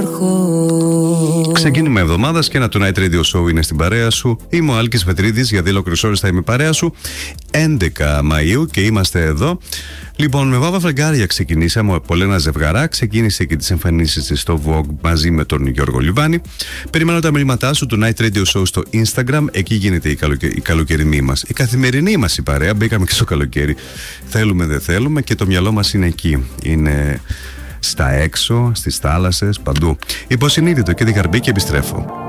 Ξεκίνημα εβδομάδας και ένα Tonight Radio Show είναι στην παρέα σου. Είμαι ο Άλκης Πετρίδης, για 2 ολόκληρες ώρες θα είμαι παρέα σου. 11 Μαΐου και είμαστε εδώ. Λοιπόν, με Βάβα Φραγκάρια ξεκινήσαμε. Πολένα Ζευγαρά ξεκίνησε και τις εμφανίσεις της στο Vogue μαζί με τον Γιώργο Λιβάνη. Περιμένω τα μηνύματά σου, το Night Radio Show στο Instagram. Εκεί γίνεται η καλοκαιρινή μας, η καθημερινή μας η παρέα. Μπήκαμε και στο καλοκαίρι. Θέλουμε, δεν θέλουμε και το μυαλό μας είναι εκεί. Είναι στα έξω, στις θάλασσες, παντού. Υποσυνείδητο και την καρμπή και επιστρέφω.